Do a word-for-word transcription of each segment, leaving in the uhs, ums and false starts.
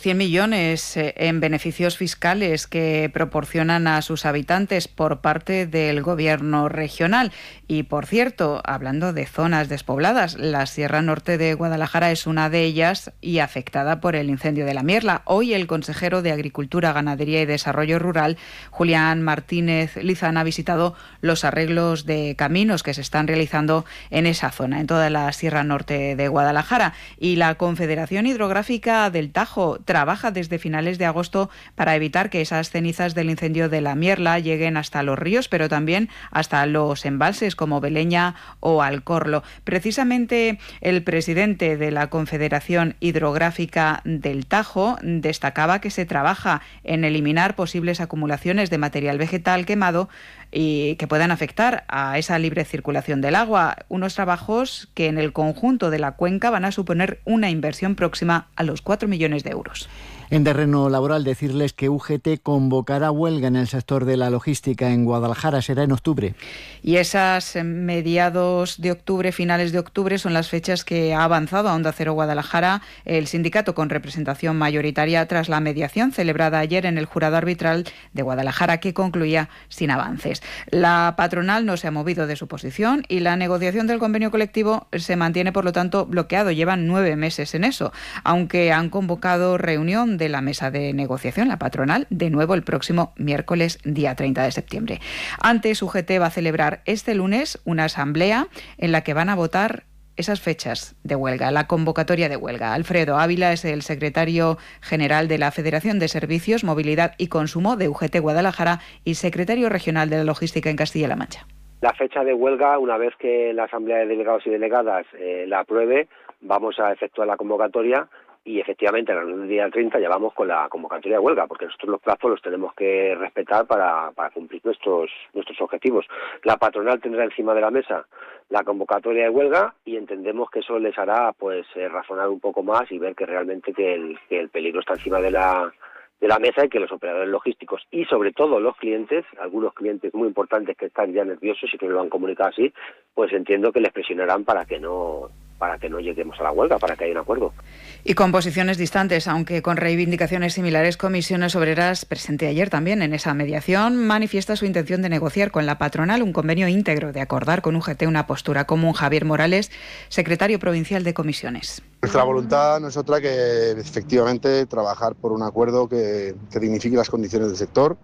cien millones en beneficios fiscales que proporcionan a sus habitantes por parte del gobierno regional. Y, por cierto, hablando de zonas despobladas, la Sierra Norte de Guadalajara es una de ellas y afectada por el incendio de la Mierla. Hoy el consejero de Agricultura, Ganadería y Desarrollo Rural, Julián Martínez Lizán, ha visitado los arreglos de caminos que se están realizando en esa zona, en toda la Sierra Norte de Guadalajara. Y la Confederación Hidrográfica del Tajo trabaja desde finales de agosto para evitar que esas cenizas del incendio de la Mierla lleguen hasta los ríos, pero también hasta los embalses como Beleña o Alcorlo. Precisamente el presidente de la Confederación Hidrográfica del Tajo destacaba que se trabaja en eliminar posibles acumulaciones de material vegetal quemado y que puedan afectar a esa libre circulación del agua. Unos trabajos que en el conjunto de la cuenca van a suponer una inversión próxima a los cuatro millones de euros. En terreno laboral, decirles que U G T convocará huelga en el sector de la logística en Guadalajara. Será en octubre. Y esas mediados de octubre, finales de octubre, son las fechas que ha avanzado a Onda Cero Guadalajara, el sindicato con representación mayoritaria, tras la mediación celebrada ayer en el jurado arbitral de Guadalajara, que concluía sin avances. La patronal no se ha movido de su posición y la negociación del convenio colectivo se mantiene, por lo tanto, bloqueado. Llevan nueve meses en eso, aunque han convocado reunión de la mesa de negociación, la patronal, de nuevo el próximo miércoles, día treinta de septiembre. Antes, U G T va a celebrar este lunes una asamblea en la que van a votar esas fechas de huelga, la convocatoria de huelga. Alfredo Ávila es el secretario general de la Federación de Servicios, Movilidad y Consumo de U G T Guadalajara y secretario regional de la Logística en Castilla-La Mancha. La fecha de huelga, una vez que la Asamblea de Delegados y Delegadas eh, la apruebe, vamos a efectuar la convocatoria. Y efectivamente, a la reunión del día treinta ya vamos con la convocatoria de huelga, porque nosotros los plazos los tenemos que respetar para, para cumplir nuestros nuestros objetivos. La patronal tendrá encima de la mesa la convocatoria de huelga y entendemos que eso les hará pues eh, razonar un poco más y ver que realmente que el, que el peligro está encima de la de la mesa y que los operadores logísticos y sobre todo los clientes, algunos clientes muy importantes que están ya nerviosos y que me lo han comunicado así, pues entiendo que les presionarán para que no para que no lleguemos a la huelga, para que haya un acuerdo. Y con posiciones distantes, aunque con reivindicaciones similares, Comisiones Obreras, presente ayer también en esa mediación, manifiesta su intención de negociar con la patronal un convenio íntegro, de acordar con U G T una postura común. Javier Morales, secretario provincial de Comisiones. Nuestra voluntad no es otra que efectivamente trabajar por un acuerdo que, que dignifique las condiciones del sector,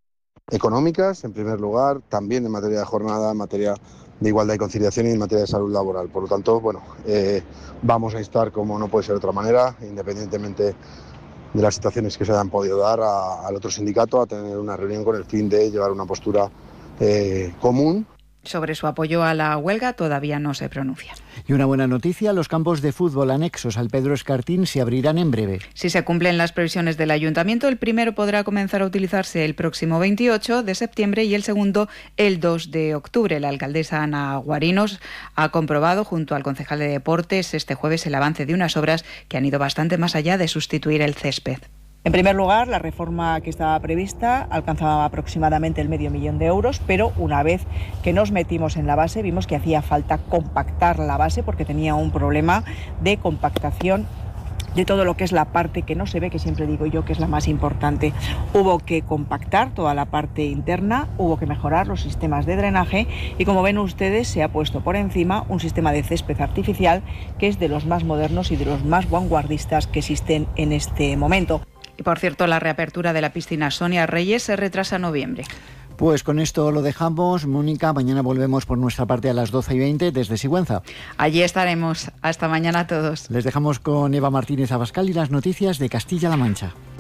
económicas en primer lugar, también en materia de jornada, en materia de igualdad y conciliación y en materia de salud laboral. Por lo tanto, bueno, eh, vamos a instar, como no puede ser de otra manera, independientemente de las situaciones que se hayan podido dar, a, al otro sindicato a tener una reunión con el fin de llevar una postura eh, común. Sobre su apoyo a la huelga todavía no se pronuncia. Y una buena noticia, los campos de fútbol anexos al Pedro Escartín se abrirán en breve. Si se cumplen las previsiones del Ayuntamiento, el primero podrá comenzar a utilizarse el próximo veintiocho de septiembre y el segundo el dos de octubre. La alcaldesa Ana Guarinos ha comprobado junto al concejal de Deportes este jueves el avance de unas obras que han ido bastante más allá de sustituir el césped. En primer lugar, la reforma que estaba prevista alcanzaba aproximadamente el medio millón de euros, pero una vez que nos metimos en la base vimos que hacía falta compactar la base porque tenía un problema de compactación de todo lo que es la parte que no se ve, que siempre digo yo que es la más importante. Hubo que compactar toda la parte interna, hubo que mejorar los sistemas de drenaje y, como ven ustedes, se ha puesto por encima un sistema de césped artificial que es de los más modernos y de los más vanguardistas que existen en este momento. Y, por cierto, la reapertura de la piscina Sonia Reyes se retrasa a noviembre. Pues con esto lo dejamos. Mónica, mañana volvemos por nuestra parte a las doce y veinte desde Sigüenza. Allí estaremos. Hasta mañana a todos. Les dejamos con Eva Martínez Abascal y las noticias de Castilla-La Mancha.